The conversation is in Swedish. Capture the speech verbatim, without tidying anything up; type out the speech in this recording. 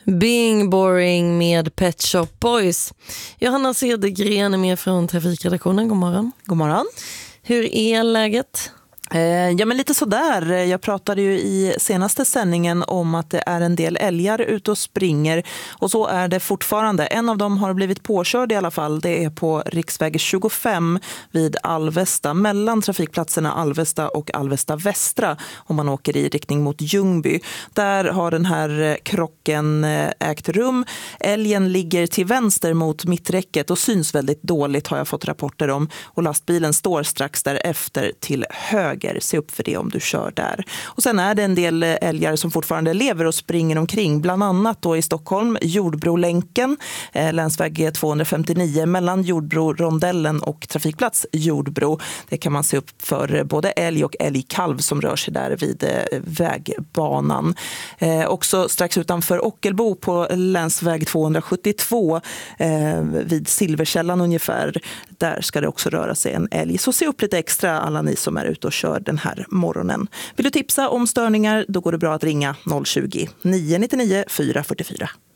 Being Boring med Pet Shop Boys. Johanna Cedergren är med från Trafikredaktionen. God morgon. God morgon. Hur är läget? Ja, men lite sådär. Jag pratade ju i senaste sändningen om att det är en del älgar ute och springer. Och så är det fortfarande. En av dem har blivit påkörd i alla fall. Det är på riksväg tjugofem vid Alvesta. Mellan trafikplatserna Alvesta och Alvesta Västra. Om man åker i riktning mot Ljungby. Där har den här krocken ägt rum. Älgen ligger till vänster mot mitträcket och syns väldigt dåligt, har jag fått rapporter om. Och lastbilen står strax därefter till höger. Se upp för det om du kör där. Och sen är det en del älgar som fortfarande lever och springer omkring. Bland annat då i Stockholm, Jordbrolänken, eh, länsväg tvåhundrafemtionio mellan Jordbro-rondellen och trafikplats Jordbro. Det kan man se upp för både älg och älgkalv som rör sig där vid eh, vägbanan. Eh, också strax utanför Ockelbo på länsväg tvåhundrasjuttiotvå eh, vid Silverkällan ungefär. Där ska det också röra sig en älg. Så se upp lite extra alla ni som är ute och kör den här morgonen. Vill du tipsa om störningar, då går det bra att ringa noll tjugo, nio nio nio, fyra fyra fyra.